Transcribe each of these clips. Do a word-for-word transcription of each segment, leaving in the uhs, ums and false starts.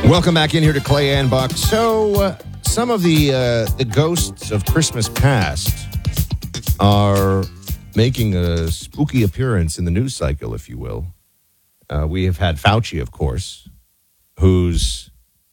Welcome back in here to Clay and Buck. So, uh, some of the uh, the ghosts of Christmas past are making a spooky appearance in the news cycle, if you will. Uh, we have had Fauci, of course, whose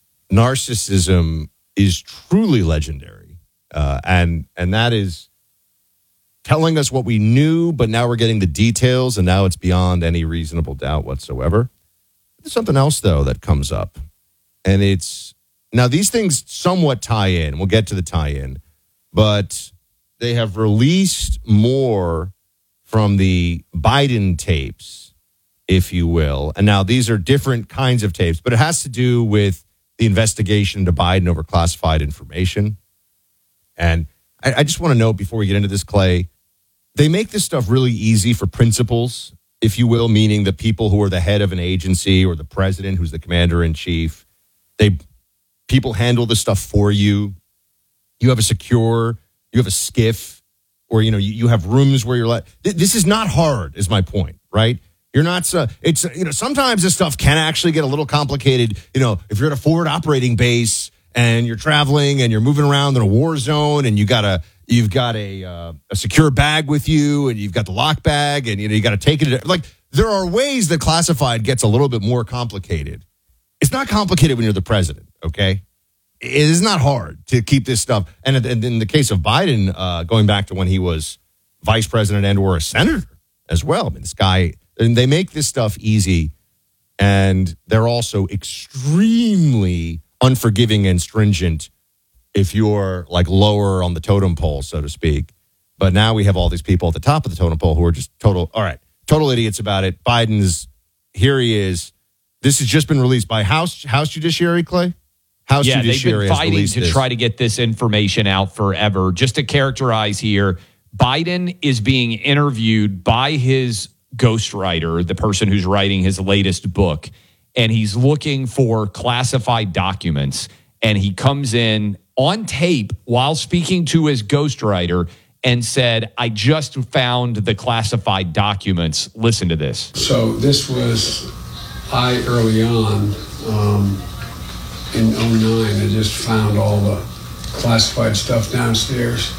narcissism is truly legendary, uh, and and that is telling us what we knew, but now we're getting the details, and now it's beyond any reasonable doubt whatsoever. There's something else, though, that comes up. And it's, now these things somewhat tie in. We'll get to the tie-in. But they have released more from the Biden tapes, if you will. And now these are different kinds of tapes, but it has to do with the investigation into Biden over classified information. And I, I just want to note before we get into this, Clay, they make this stuff really easy for principals, if you will, meaning the people who are the head of an agency or the president who's the commander-in-chief. They people handle this stuff for you. You have a secure, you have a skiff, or you know, you, you have rooms where you're like. Th- this is not hard, is my point, right? You're not. Uh, it's you know, sometimes this stuff can actually get a little complicated. You know, if you're at a forward operating base and you're traveling and you're moving around in a war zone, and you got a you've got a uh, a secure bag with you, and you've got the lock bag, and you know you got to take it. Like there are ways that classified gets a little bit more complicated. It's not complicated when you're the president, okay? It is not hard to keep this stuff. And in the case of Biden, uh, going back to when he was vice president and or a senator as well. I mean, this guy, and they make this stuff easy, and they're also extremely unforgiving and stringent if you're like lower on the totem pole, so to speak. But now we have all these people at the top of the totem pole who are just total, all right, total idiots about it. Biden's, here he is. This has just been released by House House Judiciary, Clay? House yeah, Judiciary they've been fighting to this. try to get this information out forever. Just to characterize here, Biden is being interviewed by his ghostwriter, the person who's writing his latest book, and he's looking for classified documents. And he comes in on tape while speaking to his ghostwriter and said, I just found the classified documents. Listen to this. So this was... I, early on, um, in oh nine, I just found all the classified stuff downstairs.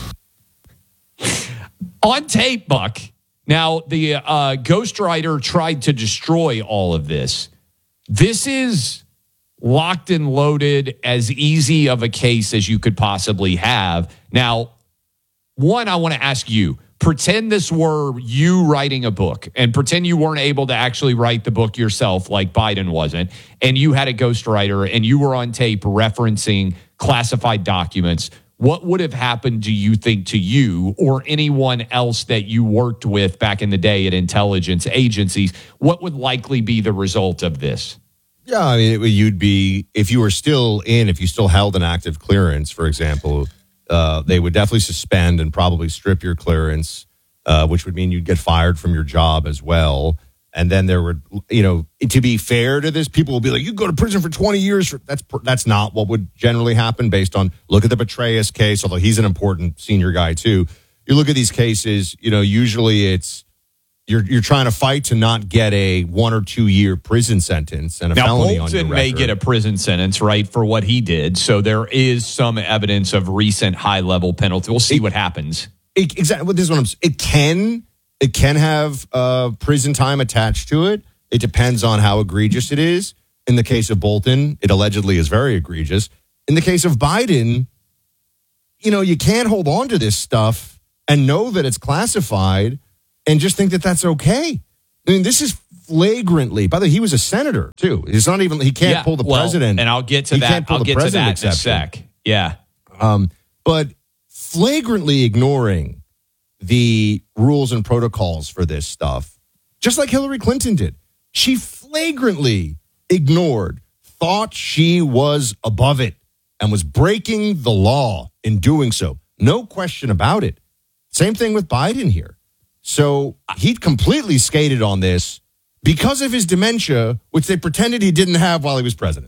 On tape, Buck. Now, the uh, ghostwriter tried to destroy all of this. This is locked and loaded, as easy of a case as you could possibly have. Now, one, I want to ask you. Pretend this were you writing a book, and pretend you weren't able to actually write the book yourself like Biden wasn't, and you had a ghostwriter and you were on tape referencing classified documents. What would have happened, do you think, to you or anyone else that you worked with back in the day at intelligence agencies? What would likely be the result of this? Yeah, I mean, it, you'd be, if you were still in, if you still held an active clearance, for example, Uh, they would definitely suspend and probably strip your clearance, uh, which would mean you'd get fired from your job as well. And then there would, you know, to be fair to this, people will be like, you go to prison for twenty years. For, that's that's not what would generally happen based on, look at the Petraeus case, although he's an important senior guy too. You look at these cases, you know, usually it's, You're you're trying to fight to not get a one or two year prison sentence and a now, felony Bolton on your record. may get a prison sentence, right, for what he did. So there is some evidence of recent high level penalty. We'll see it, what happens. It, exactly. This is what I'm saying. It can it can have uh, prison time attached to it. It depends on how egregious it is. In the case of Bolton, it allegedly is very egregious. In the case of Biden, you know, you can't hold on to this stuff and know that it's classified and just think that that's okay. I mean, this is flagrantly, by the way, he was a senator too. It's not even, he can't yeah, pull the well, president. And I'll get to that. I'll get to that in a sec. Yeah. Um, but flagrantly ignoring the rules and protocols for this stuff, just like Hillary Clinton did. She flagrantly ignored, thought she was above it, and was breaking the law in doing so. No question about it. Same thing with Biden here. So he completely skated on this because of his dementia, which they pretended he didn't have while he was president.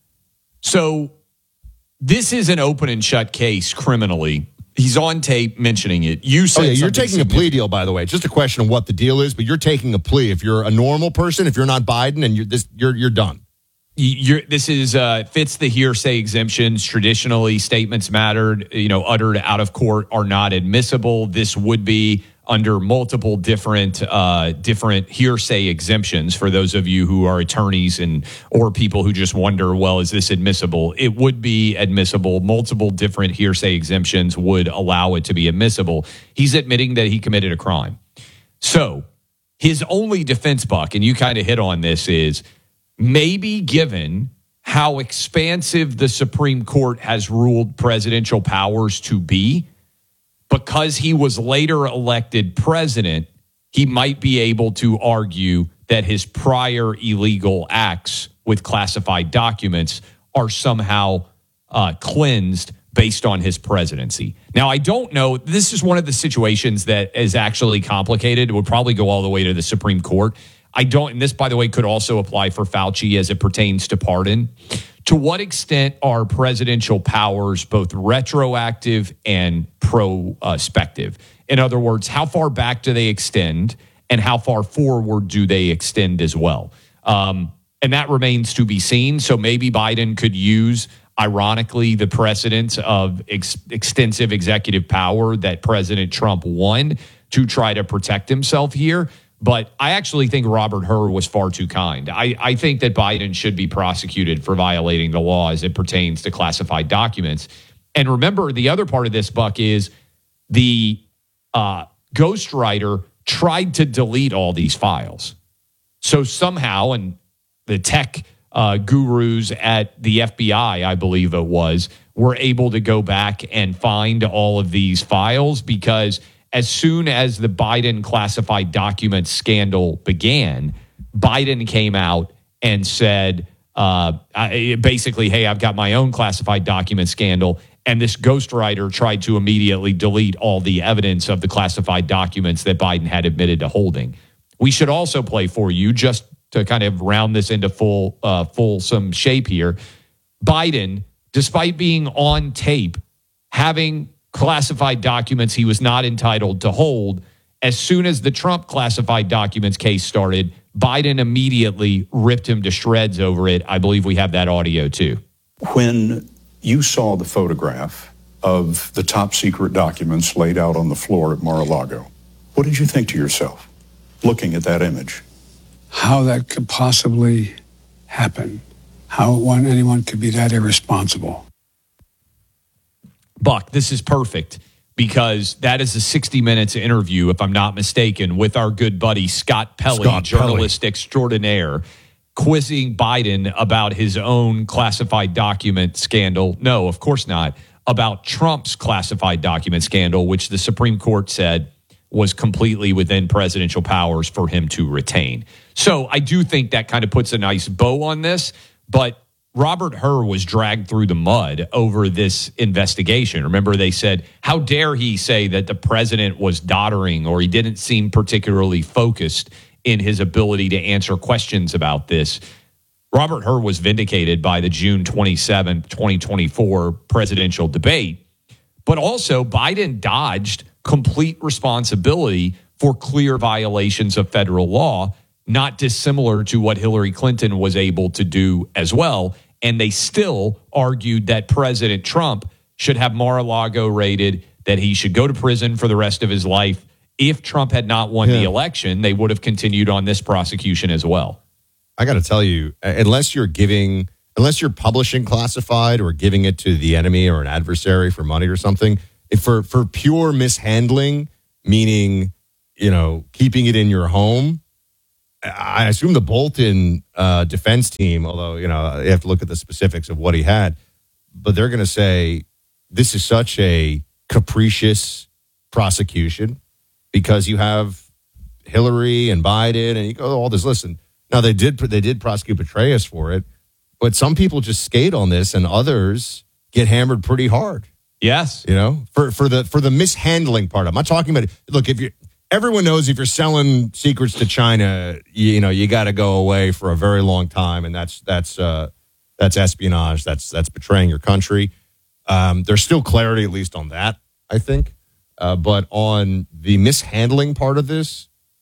So this is an open and shut case criminally. He's on tape mentioning it. You said oh, yeah, you're taking a plea deal, by the way. It's just a question of what the deal is, but you're taking a plea. If you're a normal person, if you're not Biden, and you're this, you're you're done. You're, this is uh, fits the hearsay exemptions. Traditionally, statements mattered, you know, uttered out of court are not admissible. This would be under multiple different uh, different hearsay exemptions for those of you who are attorneys and or people who just wonder, well, is this admissible? It would be admissible. Multiple different hearsay exemptions would allow it to be admissible. He's admitting that he committed a crime. So his only defense, Buck, and you kind of hit on this, is maybe given how expansive the Supreme Court has ruled presidential powers to be, because he was later elected president, he might be able to argue that his prior illegal acts with classified documents are somehow uh, cleansed based on his presidency. Now, I don't know. This is one of the situations that is actually complicated. It would probably go all the way to the Supreme Court. I don't, and this, by the way, could also apply for Fauci as it pertains to pardon. To what extent are presidential powers both retroactive and prospective? In other words, how far back do they extend and how far forward do they extend as well? Um, and that remains to be seen. So maybe Biden could use, ironically, the precedent of ex- extensive executive power that President Trump won to try to protect himself here. But I actually think Robert Hur was far too kind. I, I think that Biden should be prosecuted for violating the law as it pertains to classified documents. And remember, the other part of this, Buck, is the uh, ghostwriter tried to delete all these files. So somehow, and the tech uh, gurus at the F B I, I believe it was, were able to go back and find all of these files, because as soon as the Biden classified documents scandal began, Biden came out and said, uh, basically, hey, I've got my own classified document scandal. And this ghostwriter tried to immediately delete all the evidence of the classified documents that Biden had admitted to holding. We should also play for you, just to kind of round this into full, uh, fulsome shape here. Biden, despite being on tape, having classified documents he was not entitled to hold, as soon as the Trump classified documents case started, Biden immediately ripped him to shreds over it. I believe we have that audio too. When you saw the photograph of the top secret documents laid out on the floor at Mar-a-Lago, what did you think to yourself, looking at that image? How that could possibly happen. How one, anyone could be that irresponsible. Buck, this is perfect, because that is a sixty minutes interview, if I'm not mistaken, with our good buddy Scott Pelley, Scott journalist Pelley. extraordinaire, quizzing Biden about his own classified document scandal. No, of course not. About Trump's classified document scandal, which the Supreme Court said was completely within presidential powers for him to retain. So I do think that kind of puts a nice bow on this, but Robert Hur was dragged through the mud over this investigation. Remember, they said, how dare he say that the president was doddering, or he didn't seem particularly focused in his ability to answer questions about this. Robert Hur was vindicated by the June twenty-seventh, twenty twenty-four presidential debate, but also Biden dodged complete responsibility for clear violations of federal law, not dissimilar to what Hillary Clinton was able to do as well. And they still argued that President Trump should have Mar-a-Lago raided, that he should go to prison for the rest of his life. If Trump had not won yeah. the election, they would have continued on this prosecution as well. I got to tell you, unless you're giving, unless you're publishing classified or giving it to the enemy or an adversary for money or something, if for, for pure mishandling, meaning, you know, keeping it in your home, I assume the Bolton uh, defense team, although, you know, you have to look at the specifics of what he had, but they're going to say this is such a capricious prosecution because you have Hillary and Biden and you go, all this. Listen, now they did they did prosecute Petraeus for it, but some people just skate on this and others get hammered pretty hard. Yes. You know, for, for the for the mishandling part. I'm not talking about, look, if you everyone knows if you're selling secrets to China, you, you know, you got to go away for a very long time. And that's that's uh, that's espionage. That's that's betraying your country. Um, there's still clarity, at least on that, I think. Uh, but on the mishandling part of this,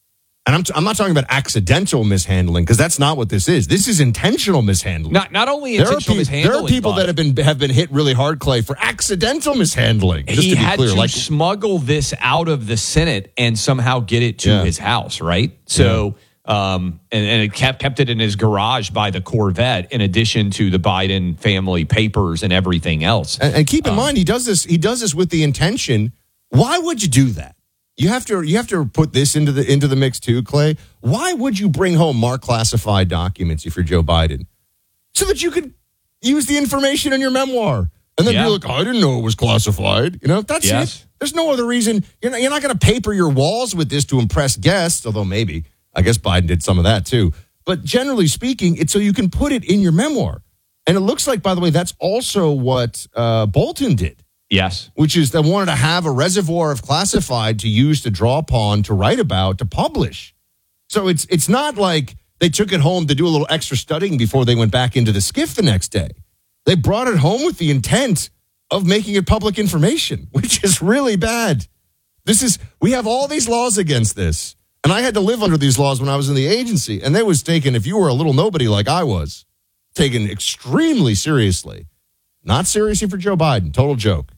And I'm, t- I'm not talking about accidental mishandling, because that's not what this is. This is intentional mishandling. Not not only there intentional are pe- mishandling. There are people but that have been have been hit really hard, Clay, for accidental mishandling. Just he to be had clear, to like smuggle this out of the Senate and somehow get it to Yeah. his house, right? So, um, and, and it kept kept it in his garage by the Corvette, in addition to the Biden family papers and everything else. And, and keep in Um, mind, he does this. He does this with the intention. Why would you do that? You have to. You have to put this into the into the mix too, Clay. Why would you bring home marked classified documents if you're Joe Biden, so that you could use the information in your memoir and then Yeah. be like, I didn't know it was classified. You know, that's Yes. it. There's no other reason. You're not. You're not going to paper your walls with this to impress guests. Although maybe I guess Biden did some of that too. But generally speaking, it's so you can put it in your memoir. And it looks like, by the way, that's also what uh, Bolton did. Yes. Which is they wanted to have a reservoir of classified to use, to draw upon, to write about, to publish. So it's it's not like they took it home to do a little extra studying before they went back into the skiff the next day. They brought it home with the intent of making it public information, which is really bad. This is we have all these laws against this. And I had to live under these laws when I was in the agency. And they was taken, if you were a little nobody like I was, taken extremely seriously. Not seriously for Joe Biden. Total joke.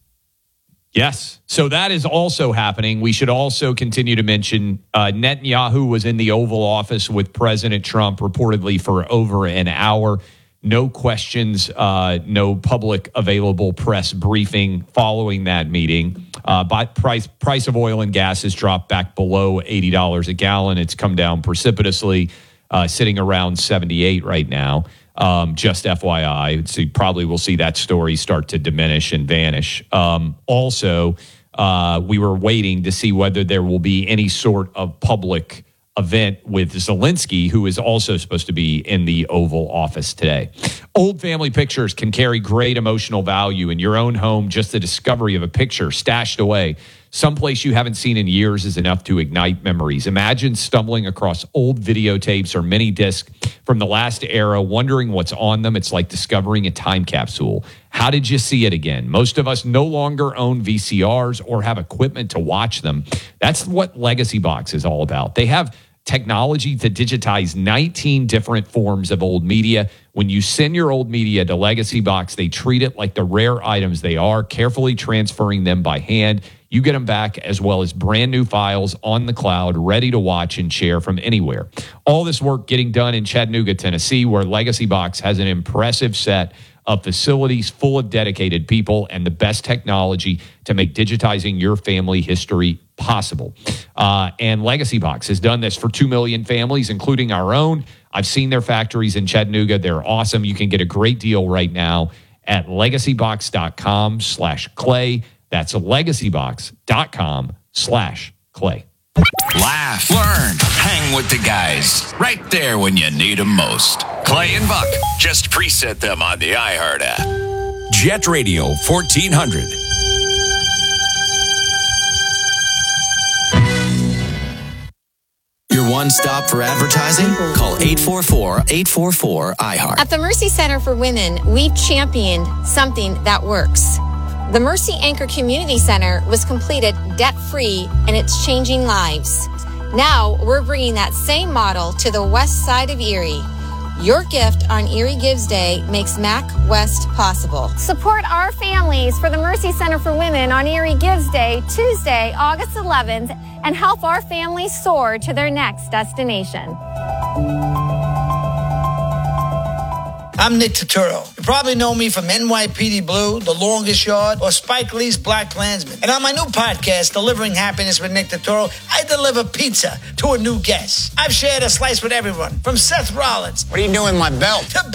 Yes. So that is also happening. We should also continue to mention uh, Netanyahu was in the Oval Office with President Trump reportedly for over an hour. No questions, uh, no public available press briefing following that meeting. Uh, but price price of oil and gas has dropped back below eighty dollars a gallon. It's come down precipitously, uh, sitting around seventy-eight right now. Um, just F Y I, so you probably will see that story start to diminish and vanish. Um, also, uh, we were waiting to see whether there will be any sort of public event with Zelensky, who is also supposed to be in the Oval Office today. Old family pictures can carry great emotional value. In your own home, just the discovery of a picture stashed away someplace you haven't seen in years is enough to ignite memories. Imagine stumbling across old videotapes or mini discs from the last era, wondering what's on them. It's like discovering a time capsule. How did you see it again? Most of us no longer own V C Rs or have equipment to watch them. That's what Legacy Box is all about. They have technology to digitize nineteen different forms of old media. When you send your old media to Legacy Box, they treat it like the rare items they are, carefully transferring them by hand. You get them back as well as brand new files on the cloud, ready to watch and share from anywhere. All this work getting done in Chattanooga, Tennessee, where Legacy Box has an impressive set of facilities full of dedicated people and the best technology to make digitizing your family history possible. Uh, and Legacy Box has done this for two million families, including our own. I've seen their factories in Chattanooga. They're awesome. You can get a great deal right now at legacybox.com slash clay. That's legacybox.com slash clay. Laugh, learn, hang with the guys. Right there when you need them most. Clay and Buck. Just preset them on the iHeart app. Jet Radio fourteen hundred. Your one stop for advertising? Call eight four four, eight four four, iHeart. At the Mercy Center for Women, we've championed something that works. The Mercy Anchor Community Center was completed debt-free, and it's changing lives. Now, we're bringing that same model to the west side of Erie. Your gift on Erie Gives Day makes Mac West possible. Support our families for the Mercy Center for Women on Erie Gives Day, Tuesday, August eleventh, and help our families soar to their next destination. I'm Nick Turturro. You probably know me from N Y P D Blue, The Longest Yard, or Spike Lee's Black Klansman. And on my new podcast, Delivering Happiness with Nick Turturro, I deliver pizza to a new guest. I've shared a slice with everyone, from Seth Rollins. What are you doing with my belt? To